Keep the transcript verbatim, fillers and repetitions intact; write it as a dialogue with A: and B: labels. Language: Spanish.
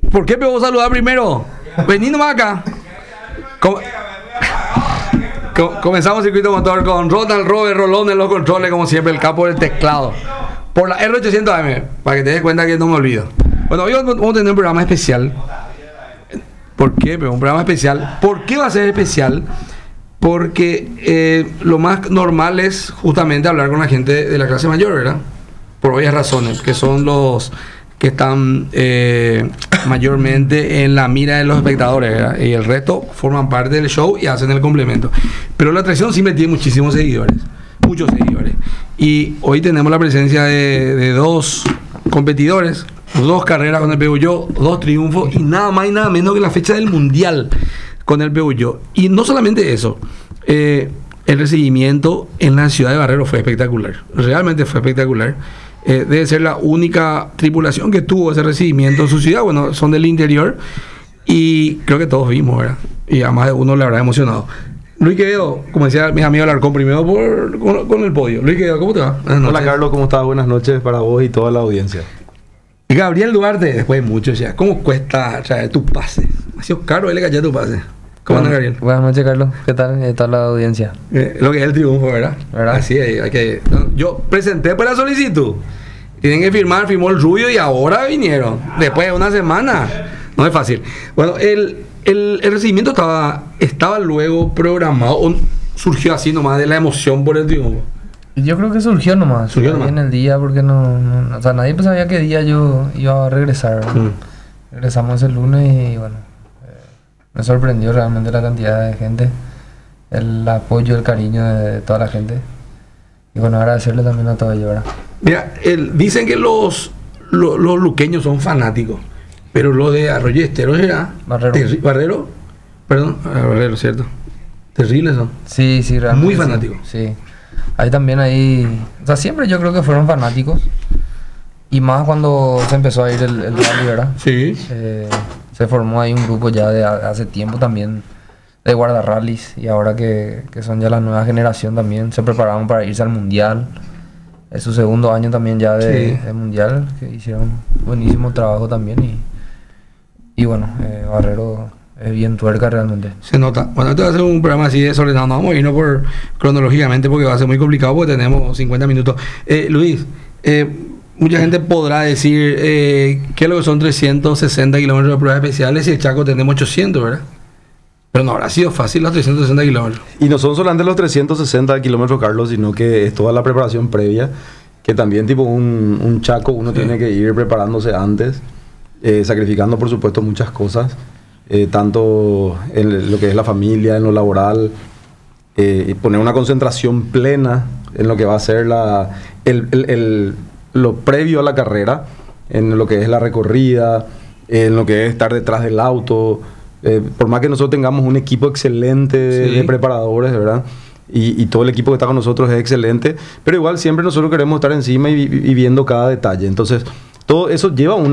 A: ¿Por qué me voy a saludar primero? Vení nomás acá. Com- Com- comenzamos circuito motor con Ronald Robert Rolón en los controles, como siempre, el capo del teclado. Por la R ochocientos A M, para que te des cuenta que no me olvido. Bueno, hoy vamos a tener un programa especial. ¿Por qué? Pero un programa especial. ¿Por qué va a ser especial? Porque eh, lo más normal es justamente hablar con la gente de la clase mayor, ¿verdad? Por obvias razones, que son los que están eh, mayormente en la mira de los espectadores, ¿verdad? Y el resto forman parte del show y hacen el complemento. Pero la atracción siempre tiene muchísimos seguidores, muchos seguidores. Y hoy tenemos la presencia de, de dos competidores, dos carreras con el Peugeot, dos triunfos y nada más y nada menos que la fecha del Mundial con el Peugeot. Y no solamente eso, eh, el recibimiento en la ciudad de Barreiro fue espectacular, realmente fue espectacular. Eh, debe ser la única tripulación que tuvo ese recibimiento en su ciudad. Bueno, son del interior y creo que todos vimos, ¿verdad? Y a más de uno le habrá emocionado. Luis Quevedo, como decía mis amigos Alarcón, primero por, con, con el podio. Luis Quevedo, ¿cómo te va?
B: Hola Carlos, ¿cómo estás? Buenas noches para vos y toda la audiencia.
A: Gabriel Duarte, después de mucho ya, ¿cómo cuesta traer tu pase? Ha sido caro el que tu pase. ¿Cómo anda, Gabriel?
C: Buenas noches, Carlos. ¿Qué tal? Eh, toda la audiencia.
A: Eh, lo que es el triunfo, ¿verdad?
C: ¿Verdad?
A: Así es, hay que... No, yo presenté por la solicitud. Tienen que firmar, firmó el Rubio y ahora vinieron. Después de una semana. No es fácil. Bueno, el, el, el recibimiento estaba, estaba luego programado, o surgió así nomás de la emoción por el triunfo.
C: Yo creo que surgió nomás.
A: Surgió nomás.
C: En el día, porque no, no... O sea, nadie sabía qué día yo iba a regresar. Mm. Regresamos el lunes y bueno... Me sorprendió realmente la cantidad de gente, el apoyo, el cariño de toda la gente. Y bueno, agradecerle también a todos ellos, ¿verdad?
A: Mira, el, dicen que los, los, los luqueños son fanáticos, pero lo de Arroyo Estero era...
C: Barrero.
A: Terri- Barrero, perdón, Barrero, ¿cierto? Terribles son.
C: Sí, sí, realmente.
A: Muy fanáticos.
C: Sí, sí. Ahí también ahí... O sea, siempre yo creo que fueron fanáticos. Y más cuando se empezó a ir el, el rally, ¿verdad?
A: Sí.
C: Eh, se formó ahí un grupo ya de hace tiempo también de guardarrallies y ahora que, que son ya la nueva generación también se prepararon para irse al mundial. Es su segundo año también ya de,
A: sí.
C: de mundial, que hicieron buenísimo trabajo también y, y bueno, eh, Barrero es bien tuerca realmente.
A: Se nota. Bueno, esto va a ser un programa así desordenado, no vamos a irnos por cronológicamente porque va a ser muy complicado porque tenemos cincuenta minutos. Eh, Luis, eh, mucha gente podrá decir eh, que lo que son trescientos sesenta kilómetros de pruebas especiales y el Chaco tenemos ochocientos, ¿verdad? Pero no habrá sido fácil los trescientos sesenta kilómetros.
B: Y no son solamente los trescientos sesenta kilómetros, Carlos, sino que es toda la preparación previa, que también tipo un, un Chaco uno sí. tiene que ir preparándose antes, eh, sacrificando por supuesto muchas cosas, eh, tanto en lo que es la familia, en lo laboral, eh, y poner una concentración plena en lo que va a ser la, el... el, el lo previo a la carrera, en lo que es la recorrida, en lo que es estar detrás del auto, eh, por más que nosotros tengamos un equipo excelente de, sí. de preparadores, ¿verdad? Y, y todo el equipo que está con nosotros es excelente, pero igual siempre nosotros queremos estar encima y, y viendo cada detalle. Entonces, todo eso lleva una